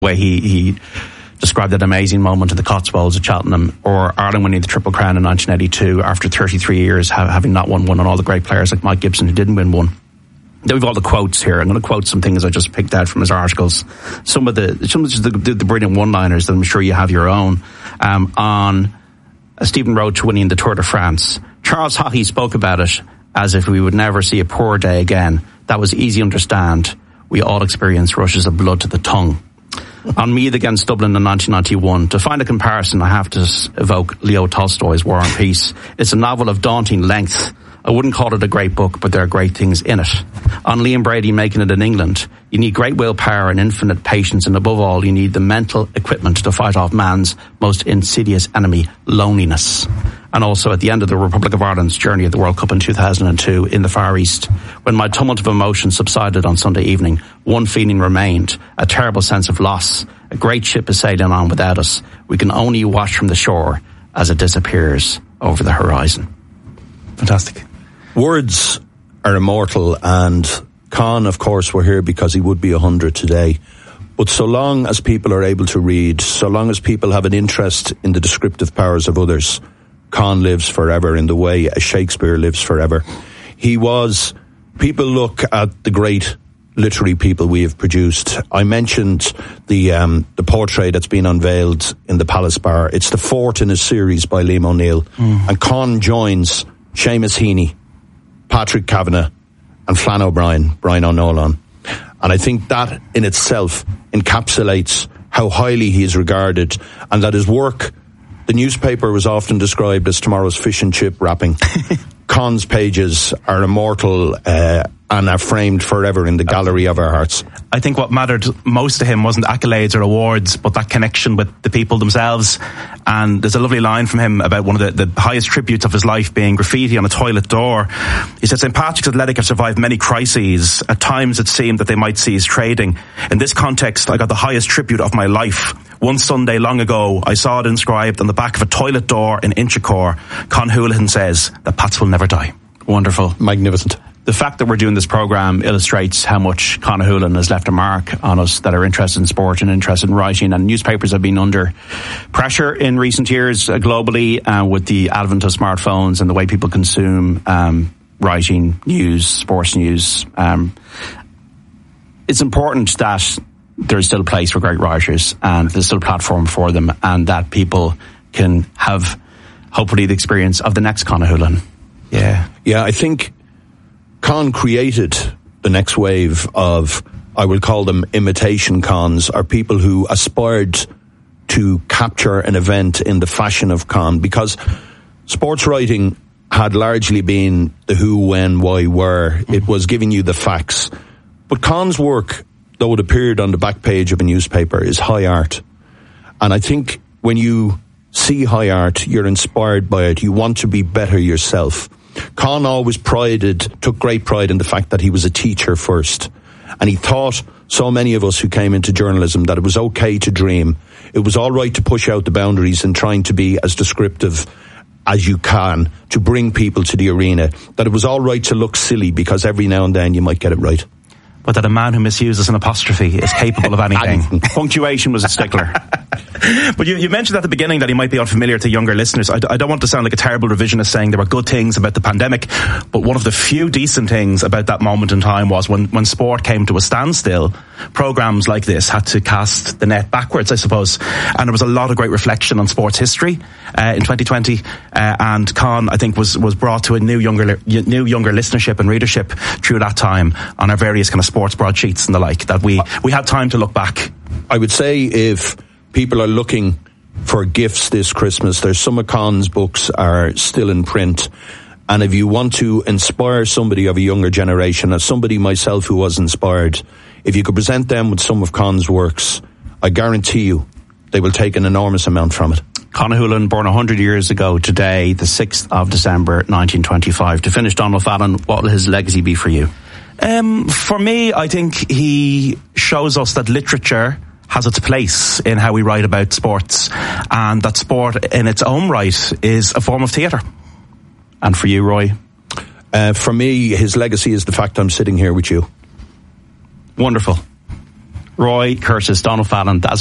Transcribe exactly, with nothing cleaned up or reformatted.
way he, he described that amazing moment in the Cotswolds at Cheltenham, or Ireland winning the Triple Crown in nineteen eighty-two after thirty-three years, having not won one, and all the great players like Mike Gibson who didn't win one. Then we've all the quotes here. I'm going to quote some things I just picked out from his articles. Some of the some of the, the, the brilliant one-liners that I'm sure you have your own um, on uh, Stephen Roach winning the Tour de France. Charles Haughey spoke about it as if we would never see a poor day again. That was easy to understand. We all experienced rushes of blood to the tongue. On Meath against Dublin in nineteen ninety-one, to find a comparison, I have to evoke Leo Tolstoy's War and Peace. It's a novel of daunting length. I wouldn't call it a great book, but there are great things in it. On Liam Brady making it in England, you need great willpower and infinite patience, and above all, you need the mental equipment to fight off man's most insidious enemy, loneliness. And also at the end of the Republic of Ireland's journey at the World Cup in two thousand two in the Far East, when my tumult of emotion subsided on Sunday evening, one feeling remained, a terrible sense of loss. A great ship is sailing on without us. We can only watch from the shore as it disappears over the horizon. Fantastic. Words are immortal, and Con, of course, we're here because he would be a hundred today. But so long as people are able to read, so long as people have an interest in the descriptive powers of others, Con lives forever in the way a Shakespeare lives forever. He was, people look at the great literary people we have produced. I mentioned the um, the portrait that's been unveiled in the Palace Bar. It's the fourth in a series by Liam O'Neill. Mm. And Con joins Seamus Heaney, Patrick Kavanagh and Flann O'Brien, Brian O'Nolan. And I think that in itself encapsulates how highly he is regarded, and that his work, the newspaper was often described as tomorrow's fish and chip wrapping. Con's pages are immortal uh, and are framed forever in the gallery of our hearts. I think what mattered most to him wasn't accolades or awards, but that connection with the people themselves. And there's a lovely line from him about one of the, the highest tributes of his life being graffiti on a toilet door. He said, Saint Patrick's Athletic have survived many crises. At times it seemed that they might cease trading. In this context, I got the highest tribute of my life. One Sunday long ago, I saw it inscribed on the back of a toilet door in Inchicore. Con Houlihan says that Pats will never die. Wonderful. Magnificent. The fact that we're doing this programme illustrates how much Con Houlihan has left a mark on us that are interested in sport and interested in writing. And newspapers have been under pressure in recent years uh, globally uh, with the advent of smartphones and the way people consume um, writing, news, sports news. Um, it's important that there's still a place for great writers and there's still a platform for them, and that people can have hopefully the experience of the next Con Houlihan. Yeah. Yeah, I think Con created the next wave of, I will call them imitation cons, or people who aspired to capture an event in the fashion of Con, because sports writing had largely been the who, when, why, where. It was giving you the facts. But Con's work, though it appeared on the back page of a newspaper, is high art. And I think when you see high art, you're inspired by it. You want to be better yourself. Con always prided, took great pride in the fact that he was a teacher first. And he taught so many of us who came into journalism that it was okay to dream. It was all right to push out the boundaries and trying to be as descriptive as you can to bring people to the arena. That it was all right to look silly because every now and then you might get it right. But that a man who misuses an apostrophe is capable of anything. Punctuation was a stickler. But you, you mentioned at the beginning that he might be unfamiliar to younger listeners. I, I don't want to sound like a terrible revisionist saying there were good things about the pandemic, but one of the few decent things about that moment in time was when, when sport came to a standstill, programmes like this had to cast the net backwards, I suppose. And there was a lot of great reflection on sports history uh, in twenty twenty. Uh, and Con, I think, was, was brought to a new younger new younger listenership and readership through that time on our various kind of sports broadsheets and the like, that we, we had time to look back. I would say if people are looking for gifts this Christmas, there's some of Con's books are still in print. And if you want to inspire somebody of a younger generation, as somebody myself who was inspired, if you could present them with some of Con's works, I guarantee you they will take an enormous amount from it. Con Houlihan, born one hundred years ago today, the sixth of December nineteen twenty-five. To finish, Donald Fallon, what will his legacy be for you? Um, for me, I think he shows us that literature has its place in how we write about sports, and that sport in its own right is a form of theatre. And for you, Roy? Uh, for me, his legacy is the fact I'm sitting here with you. Wonderful. Roy, Curtis, Donald Fallon, that's